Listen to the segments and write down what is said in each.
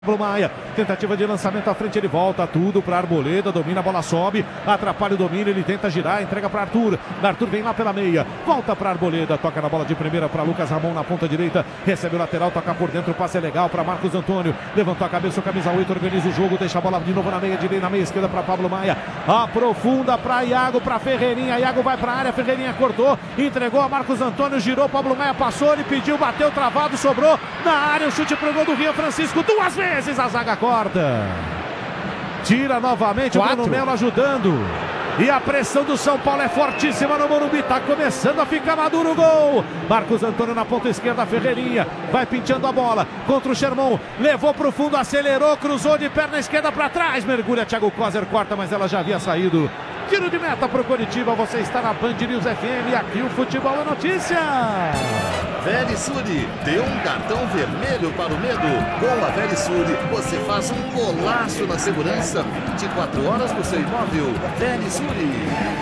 Pablo Maia, tentativa de lançamento à frente, ele volta tudo para Arboleda, domina, a bola sobe, atrapalha o domínio, ele tenta girar, entrega para Arthur, Arthur vem lá pela meia, volta para Arboleda, toca na bola de primeira para Lucas Ramon na ponta direita, recebe o lateral, toca por dentro, o passe é legal para Marcos Antônio, levantou a cabeça, o camisa 8, organiza o jogo, deixa a bola de novo na meia direita, na meia esquerda para Pablo Maia, aprofunda para Iago, para Ferreirinha, Iago vai para a área, Ferreirinha cortou, entregou a Marcos Antônio, girou, Pablo Maia passou, ele pediu, bateu, travado, sobrou na área, o chute pro gol do Rio Francisco, duas vezes a zaga corta, tira novamente o Bruno Melo ajudando, e a pressão do São Paulo é fortíssima no Morumbi, tá começando a ficar maduro o gol, Marcos Antônio na ponta esquerda, Ferreirinha, vai pinchando a bola, contra o Sherman, levou pro fundo, acelerou, cruzou de perna esquerda para trás, mergulha, Thiago Kozer corta, mas ela já havia saído, tiro de meta pro Coritiba, você está na Band News FM, aqui o Futebol é Notícia. Verisure, deu um cartão vermelho para o medo. Com a Verisure, você faz um golaço na segurança. 24 horas no seu imóvel. Verisure.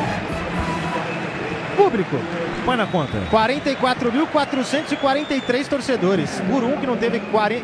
Público. Põe na conta. 44.443 torcedores. Por um que não teve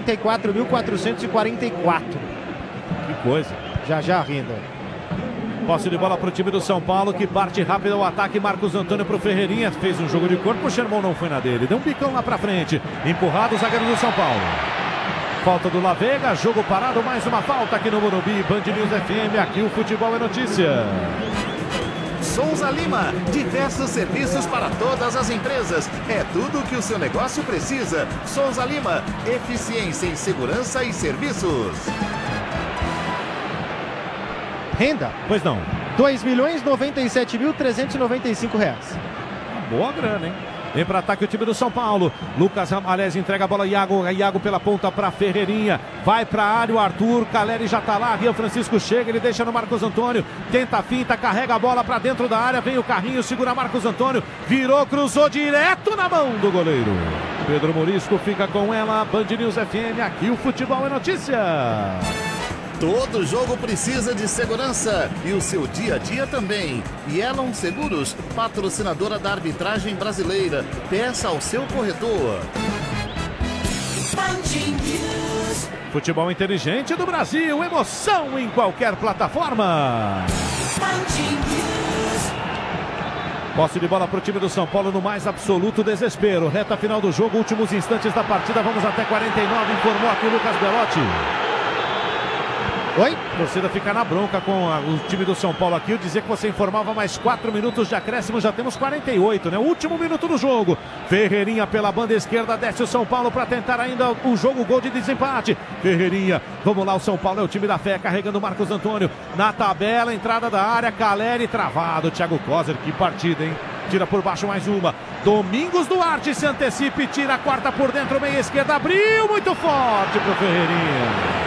44.444. Que coisa. Já rindo. Posse de bola para o time do São Paulo, que parte rápido ao ataque. Marcos Antônio para o Ferreirinha. Fez um jogo de corpo, o Sherman não foi na dele. Deu um bicão lá para frente. Empurrado o zagueiro do São Paulo. Falta do La Vega, jogo parado, mais uma falta aqui no Morumbi. Band News FM, aqui o Futebol é Notícia. Souza Lima, diversos serviços para todas as empresas. É tudo o que o seu negócio precisa. Souza Lima, eficiência em segurança e serviços. Renda? Pois não. R$2.097.395. Boa grana, hein? Vem para ataque o time do São Paulo. Lucas Ramalés entrega a bola, Iago pela ponta para Ferreirinha. Vai para a área o Arthur, Caleri já tá lá. Rio Francisco chega, ele deixa no Marcos Antônio. Tenta a finta, carrega a bola para dentro da área. Vem o carrinho, segura Marcos Antônio. Virou, cruzou direto na mão do goleiro. Pedro Morisco fica com ela. Band News FM, aqui o Futebol é Notícia. Todo jogo precisa de segurança e o seu dia a dia também. Yellow Seguros, patrocinadora da arbitragem brasileira. Peça ao seu corretor. Futebol inteligente do Brasil, emoção em qualquer plataforma. Posse de bola para o time do São Paulo no mais absoluto desespero. Reta final do jogo, últimos instantes da partida, vamos até 49, informou aqui o Lucas Belotti. Oi? A torcida fica na bronca com o time do São Paulo aqui. Eu dizer que você informava mais 4 minutos de acréscimo, já temos 48, né? Último minuto do jogo. Ferreirinha pela banda esquerda, desce o São Paulo para tentar ainda o jogo, gol de desempate. Ferreirinha, vamos lá, o São Paulo é o time da fé, carregando o Marcos Antônio. Na tabela, entrada da área, Caleri travado. Thiago Kozer, que partida, hein? Tira por baixo mais uma. Domingos Duarte se antecipa e tira a quarta por dentro, meia esquerda, abriu muito forte pro Ferreirinha.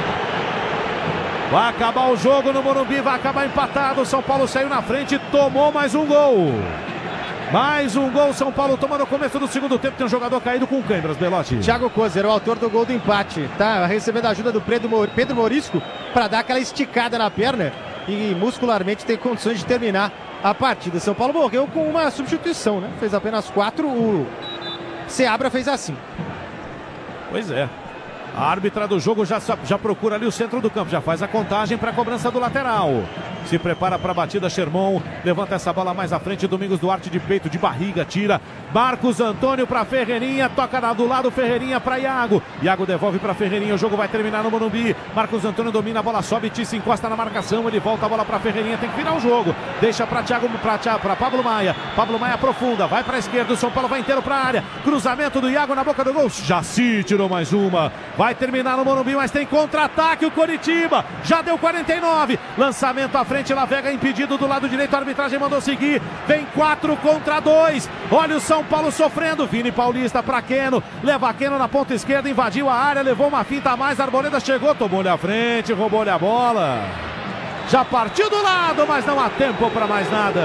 Vai acabar o jogo no Morumbi, vai acabar empatado. São Paulo saiu na frente, tomou mais um gol. Mais um gol, São Paulo toma no começo do segundo tempo. Tem um jogador caído com câimbras, Belotti. Thiago Kozer, o autor do gol do empate. Tá recebendo a ajuda do Pedro Morisco para dar aquela esticada na perna e muscularmente ter condições de terminar a partida. São Paulo morreu com uma substituição, né? Fez apenas 4, o Seabra fez assim. Pois é. A árbitra do jogo já procura ali o centro do campo, já faz a contagem para a cobrança do lateral. Se prepara para a batida, Sherman, levanta essa bola mais à frente, Domingos Duarte de peito, de barriga, tira. Marcos Antônio para Ferreirinha, toca do lado, Ferreirinha para Iago. Iago devolve para Ferreirinha, o jogo vai terminar no Morumbi. Marcos Antônio domina a bola, sobe, se encosta na marcação, ele volta a bola para Ferreirinha, tem que virar o jogo. Deixa para Pablo Maia. Pablo Maia aprofunda, vai para a esquerda, o São Paulo vai inteiro para a área. Cruzamento do Iago na boca do gol, Jaci tirou mais uma. Vai terminar no Morumbi, mas tem contra-ataque o Coritiba. Já deu 49. Lançamento à frente, La Vega impedido do lado direito. A arbitragem mandou seguir. Vem 4 contra 2. Olha o São Paulo sofrendo. Vini Paulista para Keno. Leva Keno na ponta esquerda. Invadiu a área. Levou uma finta a mais. Arboleda chegou. Tomou-lhe a frente. Roubou-lhe a bola. Já partiu do lado, mas não há tempo para mais nada.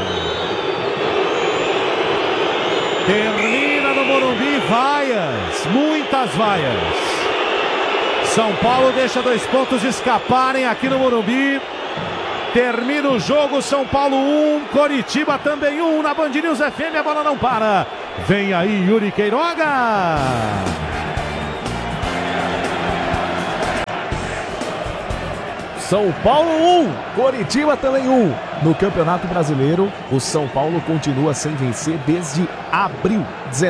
Termina no Morumbi. Vaias. Muitas vaias. São Paulo deixa 2 pontos escaparem aqui no Morumbi. Termina o jogo, São Paulo 1, Coritiba também 1 na Band News FM, a bola não para. Vem aí Yuri Queiroga. São Paulo 1, Coritiba também 1. No Campeonato Brasileiro, o São Paulo continua sem vencer desde abril,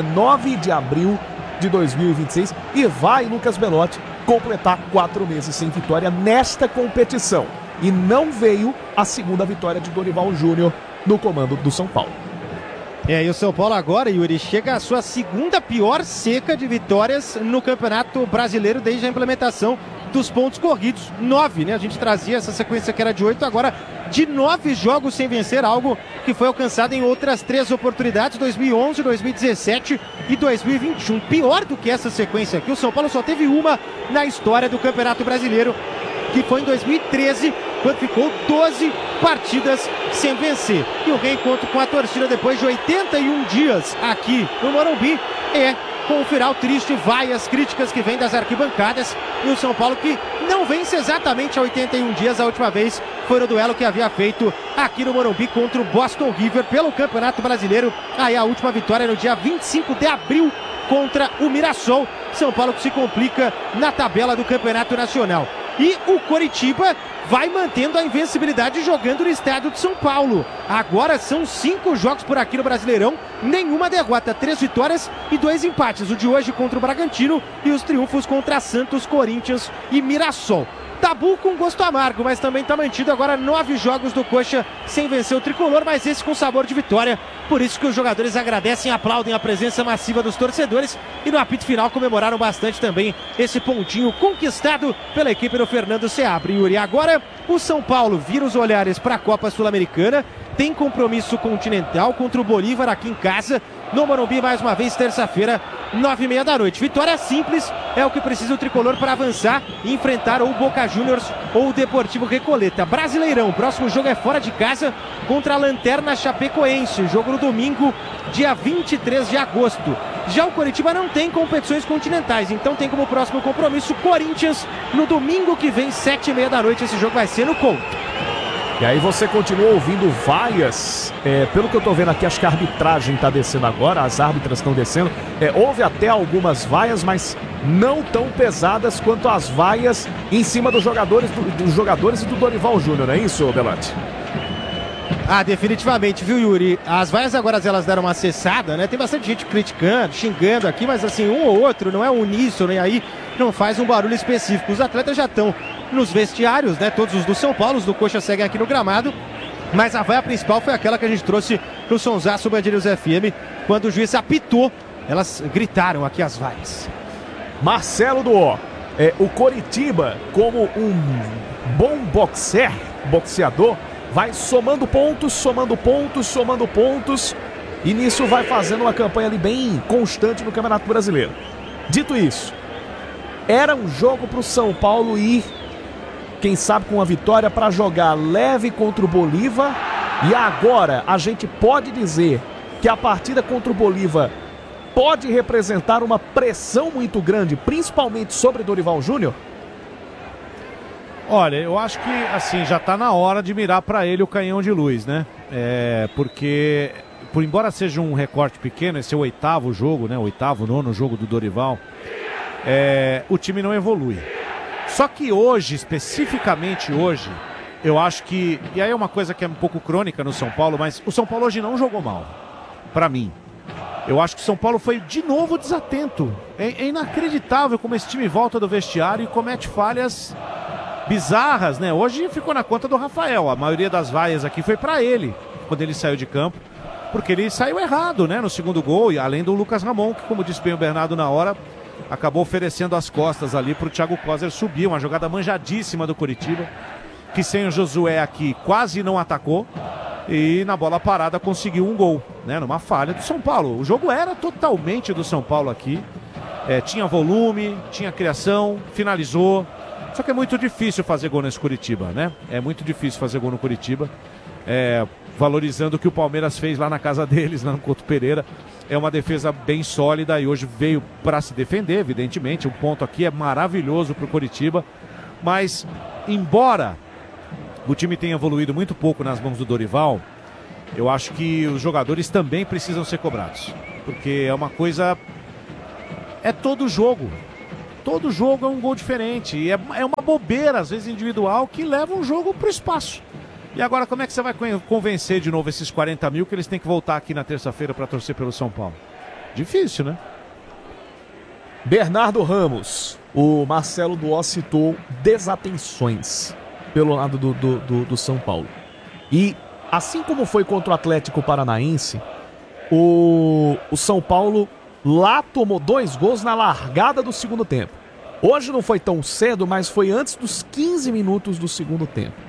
19 de abril de 2026. E vai, Lucas Belotti, completar 4 meses sem vitória nesta competição. E não veio a segunda vitória de Dorival Júnior no comando do São Paulo. E o São Paulo agora, Yuri, chega à sua segunda pior seca de vitórias no Campeonato Brasileiro desde a implementação dos pontos corridos. 9, né? A gente trazia essa sequência que era de 8, agora de 9 jogos sem vencer, algo que foi alcançado em outras 3 oportunidades, 2011, 2017 e 2021. Pior do que essa sequência aqui, o São Paulo só teve uma na história do Campeonato Brasileiro, que foi em 2013, quando ficou 12 partidas sem vencer. E o reencontro com a torcida depois de 81 dias aqui no Morumbi é com o final triste, várias críticas que vêm das arquibancadas, e o São Paulo que não vence exatamente há 81 dias. A última vez foi no duelo que havia feito aqui no Morumbi contra o Boston River pelo Campeonato Brasileiro. Aí a última vitória no dia 25 de abril contra o Mirassol. São Paulo que se complica na tabela do Campeonato Nacional. E o Coritiba vai mantendo a invencibilidade jogando no estádio de São Paulo. Agora são 5 jogos por aqui no Brasileirão, nenhuma derrota, 3 vitórias e 2 empates. O de hoje contra o Bragantino e os triunfos contra Santos, Corinthians e Mirassol. Tabu com gosto amargo, mas também está mantido agora 9 jogos do Coxa sem vencer o tricolor, mas esse com sabor de vitória. Por isso que os jogadores agradecem e aplaudem a presença massiva dos torcedores, e no apito final comemoraram bastante também esse pontinho conquistado pela equipe do Fernando Seabra. E agora o São Paulo vira os olhares para a Copa Sul-Americana, tem compromisso continental contra o Bolívar aqui em casa, no Morumbi, mais uma vez, terça-feira, 9h30 da noite. Vitória simples é o que precisa o tricolor para avançar e enfrentar ou o Boca Juniors ou o Deportivo Recoleta. Brasileirão, o próximo jogo é fora de casa contra a Lanterna Chapecoense, jogo no domingo, dia 23 de agosto. Já o Coritiba não tem competições continentais, então tem como próximo compromisso Corinthians no domingo que vem, 7h30 da noite. Esse jogo vai ser no Couto. E aí você continua ouvindo vaias, pelo que eu tô vendo aqui, acho que a arbitragem tá descendo agora, as árbitras estão descendo, houve até algumas vaias, mas não tão pesadas quanto as vaias em cima dos jogadores e do Dorival Júnior, não é isso, Belotti? Ah, definitivamente, viu, Yuri? As vaias agora elas deram uma cessada, né? Tem bastante gente criticando, xingando aqui, mas assim, um ou outro, não é uníssono, e aí não faz um barulho específico. Os atletas já estão nos vestiários, né? Todos os do São Paulo, os do Coxa seguem aqui no gramado, mas a vaia principal foi aquela que a gente trouxe no Sonsaço Band News FM, quando o juiz apitou, elas gritaram aqui as vaias. Marcelo Duó, o Coritiba, como um bom boxeador, vai somando pontos, e nisso vai fazendo uma campanha ali bem constante no Campeonato Brasileiro. Dito isso, era um jogo para o São Paulo ir, quem sabe com uma vitória, para jogar leve contra o Bolívar, e agora a gente pode dizer que a partida contra o Bolívar pode representar uma pressão muito grande, principalmente sobre Dorival Júnior? Olha, eu acho que assim já está na hora de mirar para ele o canhão de luz, né? Porque, embora seja um recorte pequeno, esse é o 8º jogo, né? 8º, 9º jogo do Dorival, o time não evolui. Só que hoje, especificamente hoje, eu acho que, e aí é uma coisa que é um pouco crônica no São Paulo, mas o São Paulo hoje não jogou mal, para mim. Eu acho que o São Paulo foi de novo desatento. É inacreditável como esse time volta do vestiário e comete falhas bizarras, né? Hoje ficou na conta do Rafael. A maioria das vaias aqui foi para ele, quando ele saiu de campo, porque ele saiu errado, né? No segundo gol, e além do Lucas Ramon, que, como disse bem o Bernardo na hora, acabou oferecendo as costas ali para o Thiago Kozer subir. Uma jogada manjadíssima do Coritiba, que sem o Josué aqui quase não atacou, e na bola parada conseguiu um gol, né? Numa falha do São Paulo. O jogo era totalmente do São Paulo aqui. Tinha volume, tinha criação, finalizou. Só que é muito difícil fazer gol nesse Coritiba, né? É muito difícil fazer gol no Coritiba. Valorizando o que o Palmeiras fez lá na casa deles, lá no Couto Pereira. É uma defesa bem sólida e hoje veio para se defender, evidentemente. Um ponto aqui é maravilhoso para o Coritiba. Mas, embora o time tenha evoluído muito pouco nas mãos do Dorival, eu acho que os jogadores também precisam ser cobrados. Porque é uma coisa... É todo jogo. Todo jogo é um gol diferente. E é uma bobeira, às vezes individual, que leva um jogo pro espaço. E agora como é que você vai convencer de novo esses 40 mil que eles têm que voltar aqui na terça-feira para torcer pelo São Paulo? Difícil, né? Bernardo Ramos, o Marcelo Duó citou desatenções pelo lado do São Paulo. E assim como foi contra o Atlético Paranaense, o São Paulo lá tomou 2 gols na largada do segundo tempo. Hoje não foi tão cedo, mas foi antes dos 15 minutos do segundo tempo.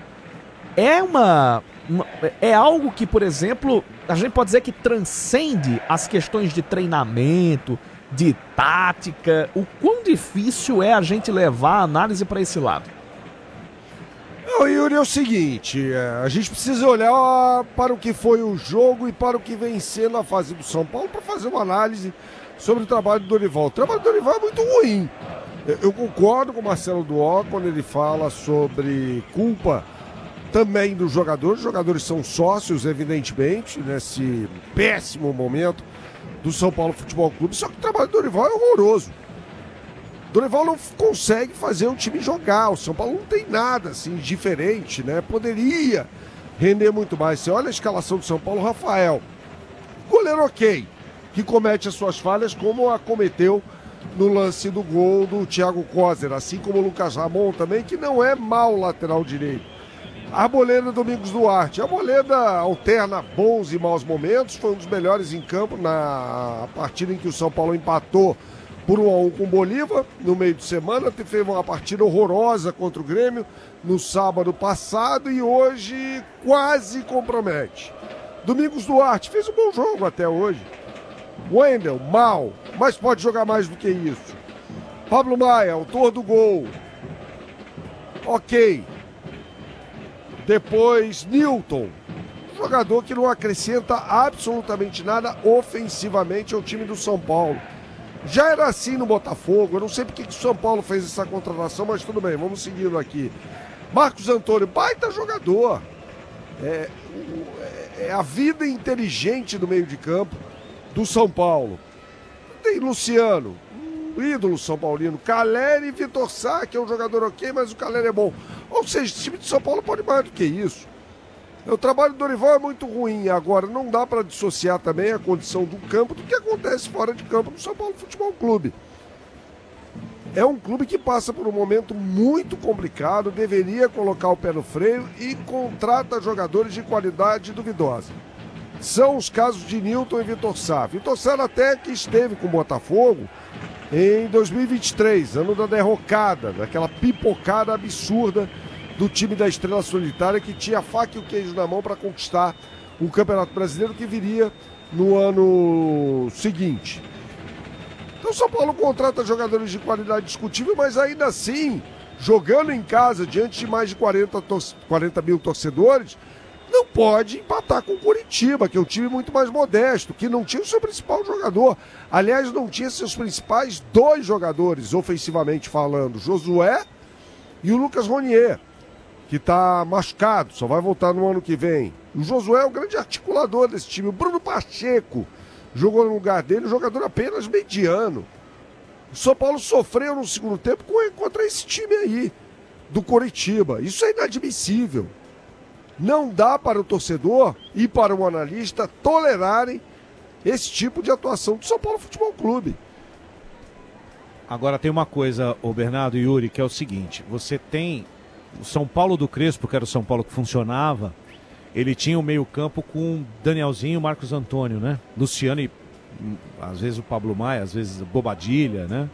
É algo que, por exemplo, a gente pode dizer que transcende as questões de treinamento, de tática. O quão difícil é a gente levar a análise para esse lado? Yuri, é o seguinte, a gente precisa olhar para o que foi o jogo e para o que vem sendo a fase do São Paulo para fazer uma análise sobre o trabalho do Dorival. O trabalho do Dorival é muito ruim. Eu concordo com o Marcelo Duó quando ele fala sobre culpa também dos jogadores. Os jogadores são sócios, evidentemente, nesse péssimo momento do São Paulo Futebol Clube. Só que o trabalho do Dorival é horroroso. O Dorival não consegue fazer o time jogar. O São Paulo não tem nada assim diferente, né? Poderia render muito mais. Você olha a escalação do São Paulo, Rafael, goleiro ok, que comete as suas falhas como a cometeu no lance do gol do Thiago Kozer, assim como o Lucas Ramon também, que não é mau lateral direito. Arboleda Domingos Duarte. A Arboleda alterna bons e maus momentos, foi um dos melhores em campo na partida em que o São Paulo empatou por 1-1 com o Bolívar no meio de semana. Teve uma partida horrorosa contra o Grêmio no sábado passado e hoje quase compromete. Domingos Duarte fez um bom jogo até hoje. Wendel, mal, mas pode jogar mais do que isso. Pablo Maia, autor do gol. Ok. Depois, Nilton, jogador que não acrescenta absolutamente nada ofensivamente ao time do São Paulo. Já era assim no Botafogo, eu não sei porque que o São Paulo fez essa contratação, mas tudo bem, vamos seguindo aqui. Marcos Antônio, baita jogador. É a vida inteligente do meio de campo do São Paulo. Tem Luciano, ídolo São Paulino, Caleri e Vitor Sá, que é um jogador ok, mas o Caleri é bom. Ou seja, o time de São Paulo pode mais do que isso. O trabalho do Dorival é muito ruim. Agora, não dá para dissociar também a condição do campo do que acontece fora de campo no São Paulo Futebol Clube. É um clube que passa por um momento muito complicado, deveria colocar o pé no freio e contrata jogadores de qualidade duvidosa. São os casos de Nilton e Vitor Sá. Vitor Sá até que esteve com o Botafogo em 2023, ano da derrocada, daquela pipocada absurda do time da Estrela Solitária, que tinha a faca e o queijo na mão para conquistar o Campeonato Brasileiro que viria no ano seguinte. Então o São Paulo contrata jogadores de qualidade discutível, mas ainda assim, jogando em casa diante de mais de 40 mil torcedores, não pode empatar com o Coritiba, que é um time muito mais modesto, que não tinha o seu principal jogador. Aliás, não tinha seus principais 2 jogadores, ofensivamente falando, Josué e o Lucas Ronier, que está machucado, só vai voltar no ano que vem. O Josué é o grande articulador desse time. O Bruno Pacheco jogou no lugar dele, um jogador apenas mediano. O São Paulo sofreu no segundo tempo contra esse time aí, do Coritiba. Isso é inadmissível. Não dá para o torcedor e para o analista tolerarem esse tipo de atuação do São Paulo Futebol Clube. Agora tem uma coisa, o Bernardo e Yuri, que é o seguinte: você tem o São Paulo do Crespo, que era o São Paulo que funcionava, ele tinha o meio-campo com Danielzinho e Marcos Antônio, né? Luciano e às vezes o Pablo Maia, às vezes Bobadilha, né?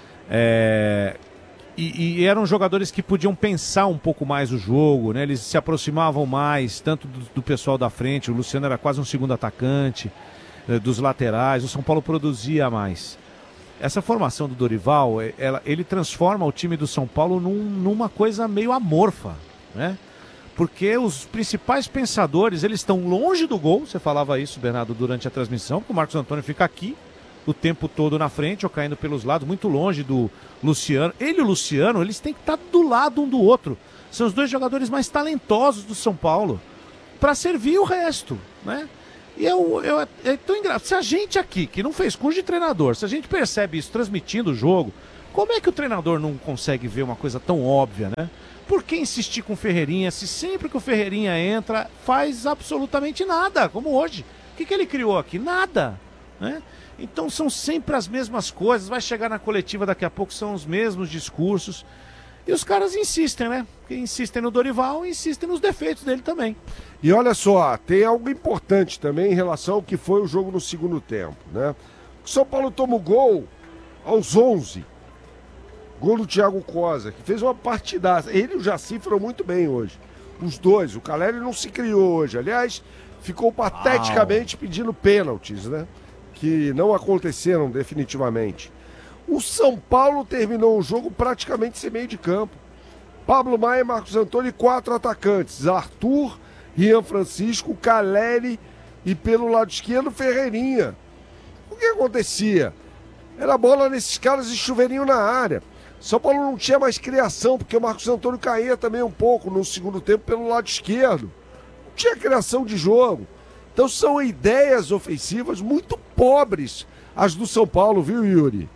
E eram jogadores que podiam pensar um pouco mais o jogo, né? Eles se aproximavam mais, tanto do pessoal da frente. O Luciano era quase um segundo atacante, dos laterais. O São Paulo produzia mais. Essa formação do Dorival, ele transforma o time do São Paulo numa coisa meio amorfa, né? Porque os principais pensadores, eles estão longe do gol. Você falava isso, Bernardo, durante a transmissão, porque o Marcos Antônio fica aqui o tempo todo na frente ou caindo pelos lados, muito longe do Luciano. Ele e o Luciano, eles têm que estar do lado um do outro. São os 2 jogadores mais talentosos do São Paulo para servir o resto, né? E é tão engraçado. Se a gente aqui, que não fez curso de treinador, se a gente percebe isso transmitindo o jogo, Como é que o treinador não consegue ver uma coisa tão óbvia, né? Por que insistir com o Ferreirinha se sempre que o Ferreirinha entra faz absolutamente nada, como hoje? O que ele criou aqui? Nada, né? Então são sempre as mesmas coisas, vai chegar na coletiva daqui a pouco, são os mesmos discursos. E os caras insistem, né? Insistem no Dorival e insistem nos defeitos dele também. E olha só, tem algo importante também em relação ao que foi o jogo no segundo tempo, né? O São Paulo toma o gol aos 11. Gol do Thiago Cosa, que fez uma partidaça. Ele e o Jaci foram muito bem hoje. Os dois. O Caleri não se criou hoje. Aliás, ficou pateticamente pedindo pênaltis, né? Que não aconteceram definitivamente. O São Paulo terminou o jogo praticamente sem meio de campo. Pablo Maia, Marcos Antônio e 4 atacantes. Arthur, Rian Francisco, Caleri e pelo lado esquerdo Ferreirinha. O que acontecia? Era bola nesses caras e chuveirinho na área. São Paulo não tinha mais criação, porque o Marcos Antônio caía também um pouco no segundo tempo pelo lado esquerdo. Não tinha criação de jogo. Então são ideias ofensivas muito pobres as do São Paulo, viu, Yuri?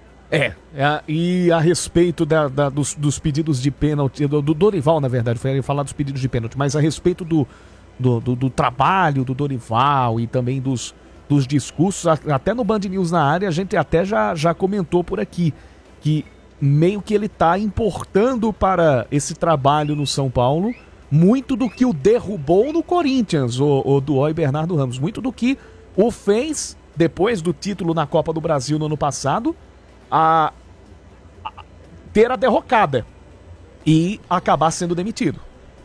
E a respeito dos pedidos de pênalti, do Dorival, na verdade, foi falar dos pedidos de pênalti, mas a respeito do trabalho do Dorival e também dos discursos, até no Band News na área, a gente até já comentou por aqui, que meio que ele está importando para esse trabalho no São Paulo muito do que o derrubou no Corinthians, o Duó e Bernardo Ramos, muito do que o fez, depois do título na Copa do Brasil no ano passado, a ter a derrocada e acabar sendo demitido.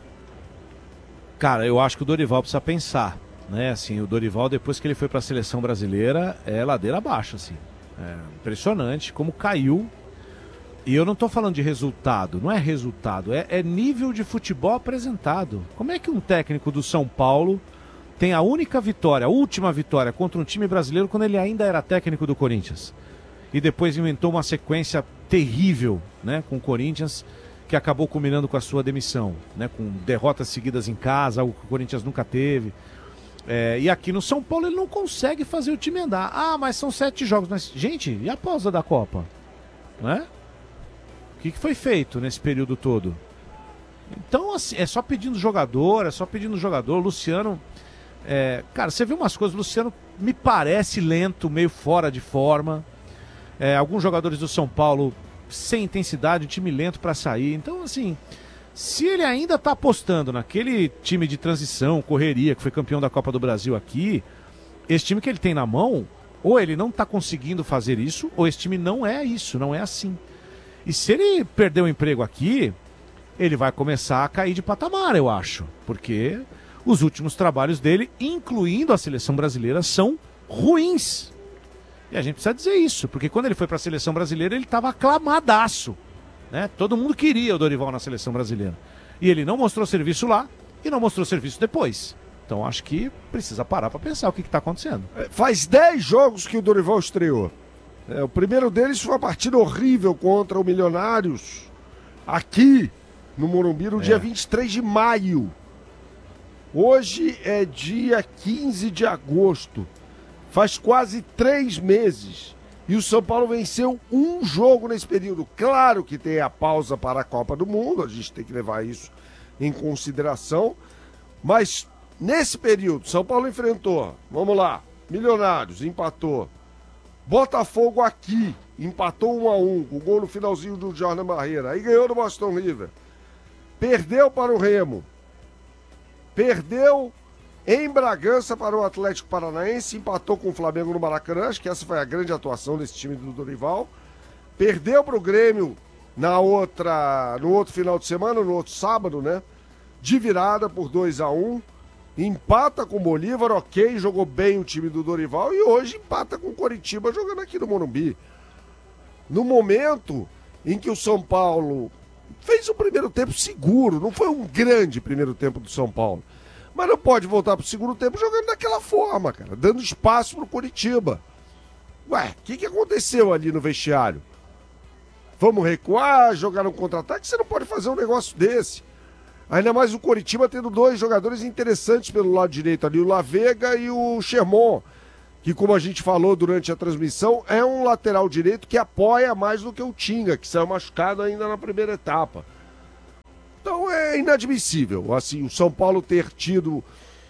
Cara, eu acho que o Dorival precisa pensar, né? Assim, o Dorival, depois que ele foi para a seleção brasileira, é ladeira abaixo, assim. É impressionante como caiu. E eu não tô falando de resultado, não é resultado, é nível de futebol apresentado. Como é que um técnico do São Paulo tem a única vitória, a última vitória contra um time brasileiro quando ele ainda era técnico do Corinthians? E depois inventou uma sequência terrível, né, com o Corinthians, que acabou culminando com a sua demissão, né, com derrotas seguidas em casa, algo que o Corinthians nunca teve. E aqui no São Paulo ele não consegue fazer o time andar. Ah, mas são 7 jogos. Mas, gente, e a pausa da Copa? Né? O que foi feito nesse período todo? Então, assim, é só pedindo jogador, Luciano, cara, você vê umas coisas, o Luciano me parece lento, meio fora de forma. Alguns jogadores do São Paulo sem intensidade, um time lento para sair. Então, assim, se ele ainda tá apostando naquele time de transição, correria, que foi campeão da Copa do Brasil aqui, esse time que ele tem na mão, ou ele não tá conseguindo fazer isso, ou esse time não é isso, não é assim. E se ele perder o emprego aqui, ele vai começar a cair de patamar, eu acho. Porque os últimos trabalhos dele, incluindo a seleção brasileira, são ruins. E a gente precisa dizer isso, porque quando ele foi para a seleção brasileira, ele estava aclamadaço, né? Todo mundo queria o Dorival na seleção brasileira. E ele não mostrou serviço lá e não mostrou serviço depois. Então acho que precisa parar para pensar o que está acontecendo. Faz 10 jogos que o Dorival estreou. O primeiro deles foi uma partida horrível contra o Milionários, aqui no Morumbi, no dia 23 de maio. Hoje é dia 15 de agosto. Faz quase 3 meses. E o São Paulo venceu um jogo nesse período. Claro que tem a pausa para a Copa do Mundo, a gente tem que levar isso em consideração. Mas nesse período, São Paulo enfrentou, vamos lá, Milionários, empatou. Botafogo aqui, empatou 1-1, o gol no finalzinho do Jordan Barreira. Aí ganhou do Boston River. Perdeu para o Remo. Perdeu em Bragança para o Atlético Paranaense, empatou com o Flamengo no Maracanã, acho que essa foi a grande atuação desse time do Dorival. Perdeu para o Grêmio no outro final de semana, no outro sábado, né? De virada por 2-1. Empata com o Bolívar, ok, jogou bem o time do Dorival e hoje empata com o Coritiba jogando aqui no Morumbi. No momento em que o São Paulo fez um primeiro tempo seguro, não foi um grande primeiro tempo do São Paulo, mas não pode voltar pro segundo tempo jogando daquela forma, cara, dando espaço pro Coritiba. Ué, o que aconteceu ali no vestiário? Vamos recuar, jogar um contra-ataque? Você não pode fazer um negócio desse. Ainda mais o Coritiba tendo 2 jogadores interessantes pelo lado direito ali, o Lavega e o Sherman. que, como a gente falou durante a transmissão, é um lateral direito que apoia mais do que o Tinga, que saiu machucado ainda na primeira etapa. Então é inadmissível, assim, o São Paulo ter tido,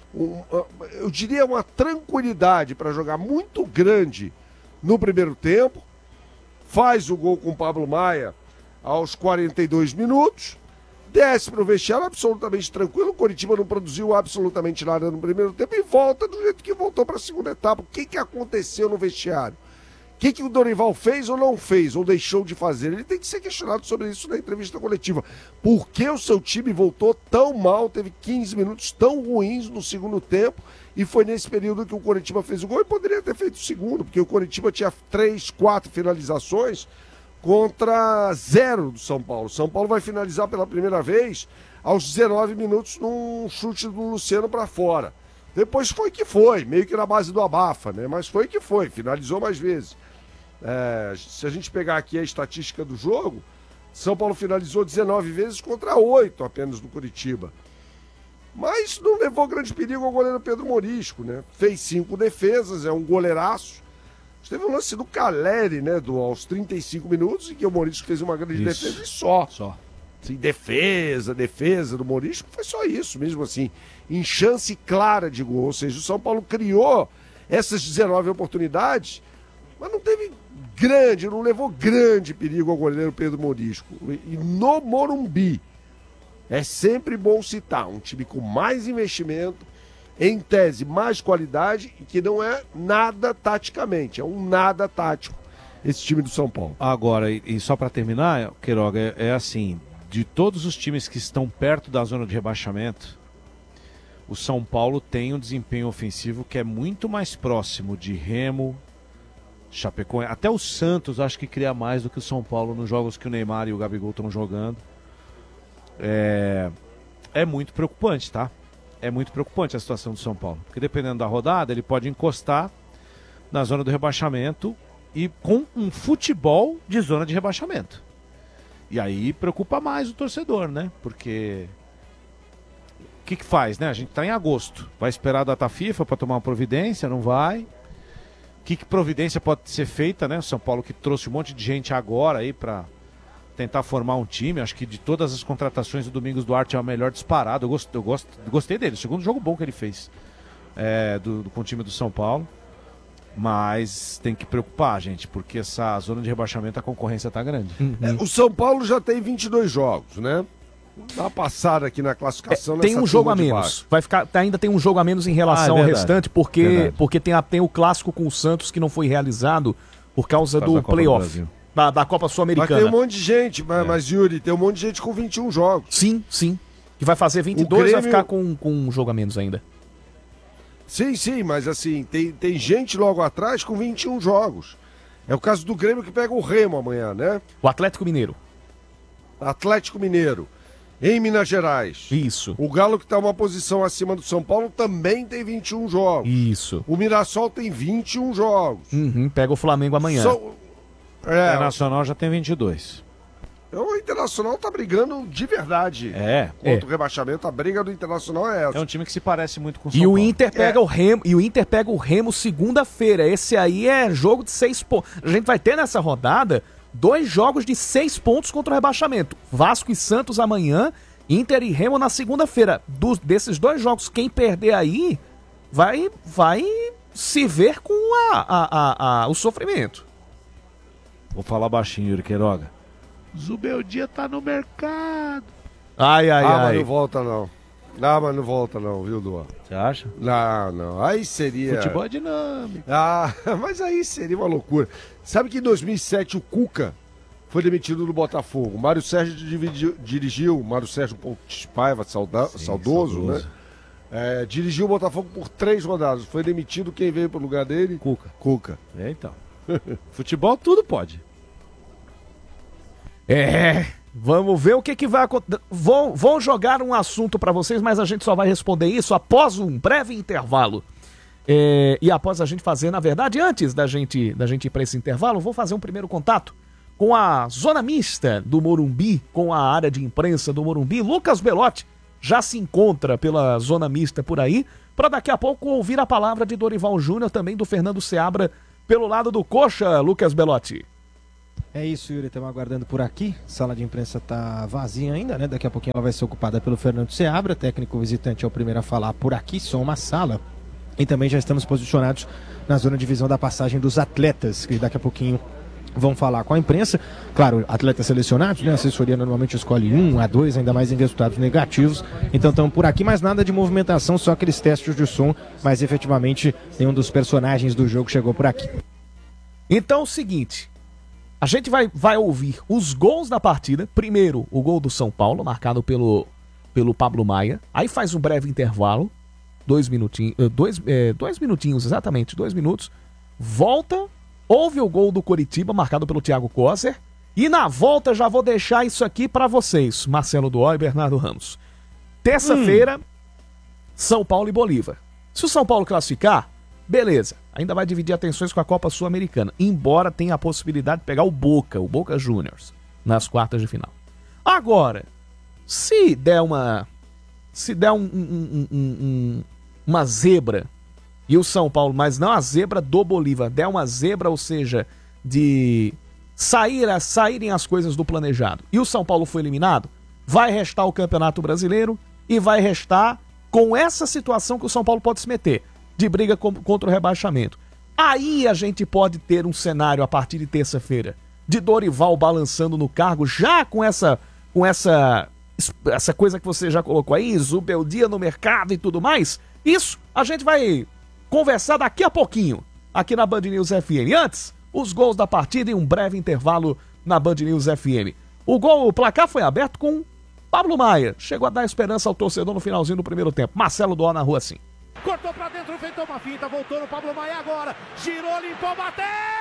eu diria, uma tranquilidade para jogar muito grande no primeiro tempo. Faz o gol com o Pablo Maia aos 42 minutos, desce para o vestiário absolutamente tranquilo. O Coritiba não produziu absolutamente nada no primeiro tempo e volta do jeito que voltou para a segunda etapa. O que aconteceu no vestiário? O que o Dorival fez ou não fez, ou deixou de fazer? Ele tem que ser questionado sobre isso na entrevista coletiva. Por que o seu time voltou tão mal, teve 15 minutos tão ruins no segundo tempo, e foi nesse período que o Coritiba fez o gol e poderia ter feito o segundo, porque o Coritiba tinha 3, 4 finalizações contra 0 do São Paulo. São Paulo vai finalizar pela primeira vez aos 19 minutos num chute do Luciano para fora. Depois foi que foi, meio que na base do abafa, né? Mas foi que foi, finalizou mais vezes. Se a gente pegar aqui a estatística do jogo, São Paulo finalizou 19 vezes contra 8 apenas do Coritiba. Mas não levou grande perigo ao goleiro Pedro Morisco, né? Fez 5 defesas, é um goleiraço. Teve um lance do Caleri, né, aos 35 minutos, em que o Morisco fez uma grande defesa e só. Assim, defesa do Morisco, foi só isso mesmo, assim, em chance clara de gol. Ou seja, o São Paulo criou essas 19 oportunidades, mas não teve não levou grande perigo ao goleiro Pedro Morisco. E no Morumbi, é sempre bom citar um time com mais investimento, em tese mais qualidade, e que não é nada taticamente, é um nada tático esse time do São Paulo. Agora, e só para terminar, Queiroga, é assim, de todos os times que estão perto da zona de rebaixamento, o São Paulo tem um desempenho ofensivo que é muito mais próximo de Remo, Chapecoense, até o Santos acho que cria mais do que o São Paulo nos jogos que o Neymar e o Gabigol estão jogando. É muito preocupante, tá? É muito preocupante a situação do São Paulo, porque dependendo da rodada, ele pode encostar na zona do rebaixamento e com um futebol de zona de rebaixamento. E aí preocupa mais o torcedor, né? Porque o que faz, né? A gente tá em agosto, vai esperar a data FIFA para tomar uma providência, não vai. Que providência pode ser feita, né? O São Paulo que trouxe um monte de gente agora aí para tentar formar um time. Acho que de todas as contratações, o Domingos Duarte é o melhor disparado. Eu gostei dele. O segundo jogo bom que ele fez com o time do São Paulo. Mas tem que preocupar, gente, porque essa zona de rebaixamento, a concorrência tá grande. O São Paulo já tem 22 jogos, né? Dá uma passada aqui na classificação. Tem um jogo a menos. Ainda tem um jogo a menos em relação ao restante, porque tem o clássico com o Santos que não foi realizado por causa do playoff da Copa Sul-Americana. Mas tem um monte de gente, mas Yuri, tem um monte de gente com 21 jogos. Sim. Que vai fazer 22 e vai ficar com um jogo a menos ainda. Sim, mas assim, tem gente logo atrás com 21 jogos. É o caso do Grêmio que pega o Remo amanhã, né? O Atlético Mineiro. Em Minas Gerais. Isso. O Galo, que está uma posição acima do São Paulo, também tem 21 jogos. Isso. O Mirassol tem 21 jogos. Pega o Flamengo amanhã. O Internacional já tem 22. O Internacional tá brigando de verdade. Contra o rebaixamento, a briga do Internacional é essa. É um time que se parece muito com o São Paulo. E o Inter pega o Remo segunda-feira. Esse aí é jogo de 6 pontos. A gente vai ter nessa rodada 2 jogos de 6 pontos contra o rebaixamento. Vasco e Santos amanhã, Inter e Remo na segunda-feira. Desses 2 jogos, quem perder aí vai se ver com o sofrimento. Vou falar baixinho, Yuri Queiroga. Zubeldia tá no mercado. Mas não volta não, viu, Duan? Você acha? Não. Aí seria... Futebol é dinâmico. Mas aí seria uma loucura. Sabe que em 2007 o Cuca foi demitido do Botafogo. O Mário Sérgio dirigiu, Mário Sérgio Pontes Paiva, saudoso, né? Dirigiu o Botafogo por 3 rodadas. Foi demitido, quem veio pro lugar dele? Cuca. Então. Futebol tudo pode. Vamos ver o que vai acontecer. Vou jogar um assunto para vocês, mas a gente só vai responder isso após um breve intervalo. E após a gente fazer, na verdade, antes da gente ir para esse intervalo, vou fazer um primeiro contato com a zona mista do Morumbi, com a área de imprensa do Morumbi. Lucas Belotti já se encontra pela zona mista por aí, para daqui a pouco ouvir a palavra de Dorival Júnior, também do Fernando Seabra, pelo lado do Coxa, Lucas Belotti. É isso, Yuri, estamos aguardando por aqui. A sala de imprensa está vazia ainda, né? Daqui a pouquinho ela vai ser ocupada pelo Fernando Seabra, técnico visitante é o primeiro a falar por aqui, só uma sala. E também já estamos posicionados na zona de visão da passagem dos atletas, que daqui a pouquinho vão falar com a imprensa. Claro, atletas selecionados, né? A assessoria normalmente escolhe 1 a 2, ainda mais em resultados negativos. Então estamos por aqui, mas nada de movimentação, só aqueles testes de som, mas efetivamente nenhum dos personagens do jogo chegou por aqui. Então é o seguinte, a gente vai ouvir os gols da partida. Primeiro, o gol do São Paulo, marcado pelo Pablo Maia. Aí faz um breve intervalo, 2 minutinhos, exatamente, 2 minutos. Volta, houve o gol do Coritiba, marcado pelo Thiago Kosser. E na volta já vou deixar isso aqui para vocês, Marcelo Duó e Bernardo Ramos. Terça-feira, São Paulo e Bolívar. Se o São Paulo classificar, beleza, ainda vai dividir atenções com a Copa Sul-Americana, embora tenha a possibilidade de pegar o Boca Juniors, nas quartas de final. Agora, se der uma zebra, e o São Paulo, mas não a zebra do Bolívar, der uma zebra, ou seja, de saírem as coisas do planejado, e o São Paulo foi eliminado, vai restar o Campeonato Brasileiro e vai restar com essa situação que o São Paulo pode se meter, de briga contra o rebaixamento. Aí a gente pode ter um cenário a partir de terça-feira de Dorival balançando no cargo, já com essa coisa que você já colocou aí, Zubeldia no mercado e tudo mais. Isso a gente vai conversar daqui a pouquinho aqui na Band News FM. Antes, os gols da partida e um breve intervalo na Band News FM. O placar foi aberto com Pablo Maia. Chegou a dar esperança ao torcedor no finalzinho do primeiro tempo. Marcelo Duó na rua sim. Cortou pra dentro, feitou uma finta, voltou no Pablo Maia agora. Girou, limpou, bateu!